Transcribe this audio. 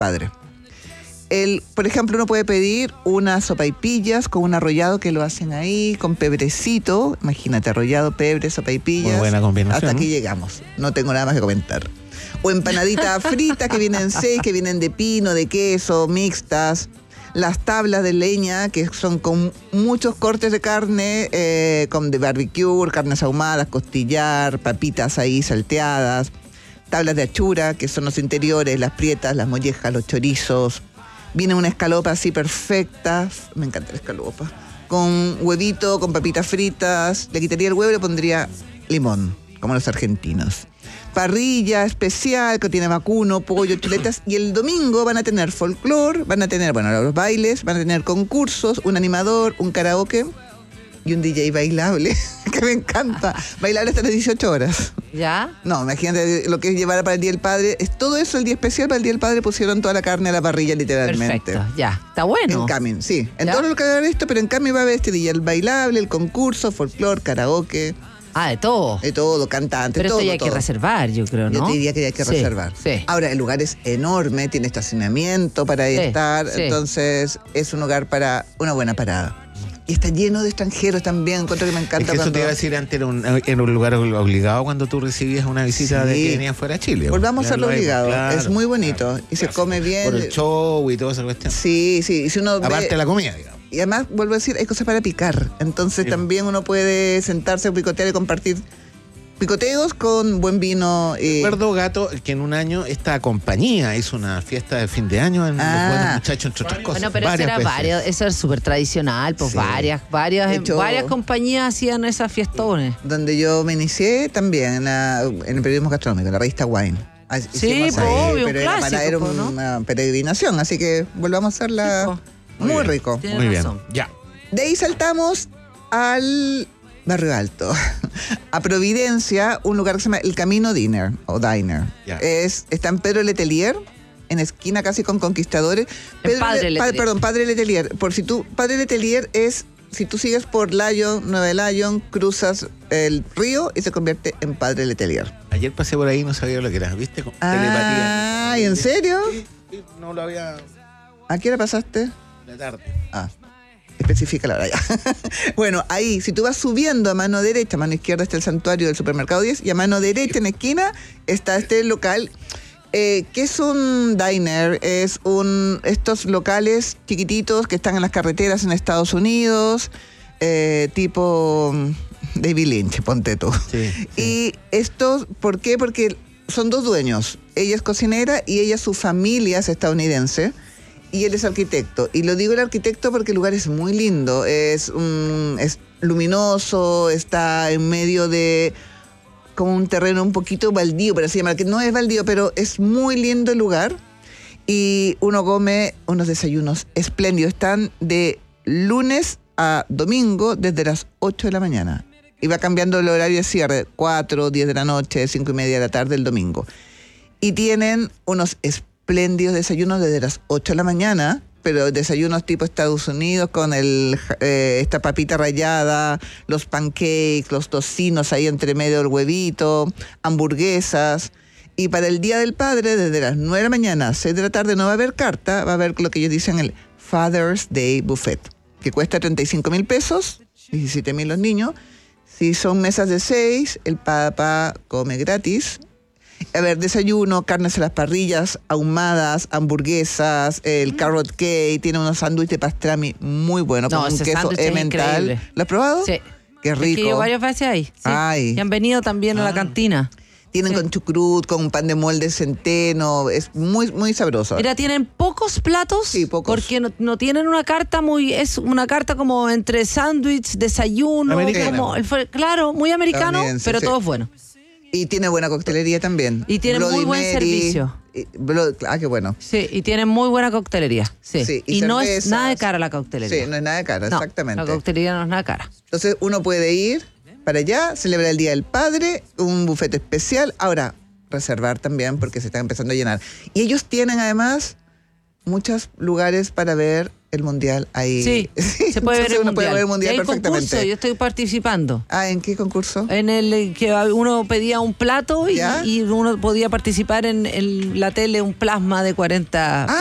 padre. Por ejemplo, uno puede pedir unas sopaipillas con un arrollado que lo hacen ahí, con pebrecito. Imagínate, arrollado, pebre, sopaipillas. Muy buena combinación. Hasta aquí llegamos. No tengo nada más que comentar. O empanaditas fritas que vienen 6, que vienen de pino, de queso, mixtas. Las tablas de leña, que son con muchos cortes de carne, de barbecue, carnes ahumadas, costillar, papitas ahí salteadas. Tablas de achura, que son los interiores, las prietas, las mollejas, los chorizos. Viene una escalopa así perfecta, me encanta la escalopa, con huevito, con papitas fritas, le quitaría el huevo y le pondría limón, como los argentinos. Parrilla especial que tiene vacuno, pollo, chuletas, y el domingo van a tener folclore, van a tener, los bailes, van a tener concursos, un animador, un karaoke y un DJ bailable, que me encanta. Bailable hasta las 18 horas. ¿Ya? No, imagínate lo que es llevar para el Día del Padre. Es todo eso el día especial. Para el Día del Padre pusieron toda la carne a la parrilla, literalmente. Perfecto, ya. Está bueno. En Camin, sí. En ¿Ya? todo lo que haga esto, pero en Camin va a haber este día el bailable, el concurso, folclore, karaoke. De todo. De todo, cantantes, pero todo. Pero esto ya hay que reservar, yo creo, ¿no? Yo te diría que hay que reservar. Sí. Ahora, el lugar es enorme, tiene estacionamiento para estar, entonces es un lugar para una buena parada. Y está lleno de extranjeros también, encuentro que me encanta. Es que eso te iba a decir antes, era un lugar obligado cuando tú recibías una visita de que venía fuera de Chile. Volvamos a hacerlo obligado, claro, es muy bonito, claro, y se come bien. Por el show y toda esa cuestión. Sí, y si uno aparte de la comida, digamos. Y además, vuelvo a decir, hay cosas para picar, entonces también uno puede sentarse, picotear y compartir picoteos con buen vino. Recuerdo, Gato, que en un año esta compañía hizo una fiesta de fin de año en Los Buenos Muchachos, entre otras cosas. Bueno, pero eso era súper tradicional, pues varias compañías hacían esas fiestones. Donde yo me inicié también en el periodismo gastronómico, en la revista Wine. Sí, pues obvio, pero un clásico, era una peregrinación, así que volvamos a hacerla muy rico. Muy bien, ya. De ahí saltamos al Barrio Alto, a Providencia, un lugar que se llama El Camino Diner. Yeah. Está en Pedro Letelier, en esquina casi con Conquistadores. Padre Letelier. Padre Letelier es, si tú sigues por Nueva Lyon, cruzas el río y se convierte en Padre Letelier. Ayer pasé por ahí y no sabía lo que era, ¿viste? Telepatía. ¿Y en serio? Sí, no lo había... ¿A qué hora pasaste? La tarde. Especifica la hora ya. Bueno, ahí, si tú vas subiendo a mano derecha, a mano izquierda está el santuario del Supermercado 10 y a mano derecha en la esquina está este local que es un diner, estos locales chiquititos que están en las carreteras en Estados Unidos, tipo David Lynch, ponte tú. Sí. Y estos, ¿por qué? Porque son dos dueños. Ella es cocinera y su familia es estadounidense. Y él es arquitecto. Y lo digo el arquitecto porque el lugar es muy lindo. Es luminoso, está en medio de como un terreno un poquito baldío, por así llamar, que no es baldío, pero es muy lindo el lugar. Y uno come unos desayunos espléndidos. Están de lunes a domingo desde las 8 de la mañana. Y va cambiando el horario de cierre, 4, 10 de la noche, 5 y media de la tarde el domingo. Y tienen unos espléndidos desayunos desde las 8 de la mañana, pero desayunos tipo Estados Unidos con esta papita rallada, los pancakes, los tocinos ahí entre medio del huevito, hamburguesas. Y para el Día del Padre, desde las 9 de la mañana a 6 de la tarde no va a haber carta, va a haber lo que ellos dicen el Father's Day Buffet, que cuesta 35,000 pesos, 17,000 los niños. Si son mesas de 6, el papá come gratis. A ver, desayuno, carnes a las parrillas, ahumadas, hamburguesas, el carrot cake, tiene unos sándwiches de pastrami muy buenos, con un queso emmental. ¿Lo has probado? Sí. Qué rico. Es que yo varias veces ahí. Sí. Ay. Y han venido también a la cantina. Tienen con chucrut, con un pan de molde de centeno, es muy, muy sabroso. Mira, tienen pocos platos. Sí, pocos. Porque no tienen una carta es una carta como entre sándwich, desayuno, claro, muy americano, pero todo es bueno. Y tiene buena coctelería también. Y tiene muy buen servicio. Qué bueno. Sí, y tienen muy buena coctelería. Sí. Y no es nada de cara la coctelería. Sí, no es nada de cara, exactamente. La coctelería no es nada cara. Entonces uno puede ir para allá, celebrar el Día del Padre, un buffet especial. Ahora, reservar también porque se está empezando a llenar. Y ellos tienen además muchos lugares para ver el mundial ahí. Sí, se puede ver el mundial. Puede ver el mundial y hay perfectamente. Concurso, yo estoy participando. ¿En qué concurso? En el que uno pedía un plato y uno podía participar en la tele, un plasma de 40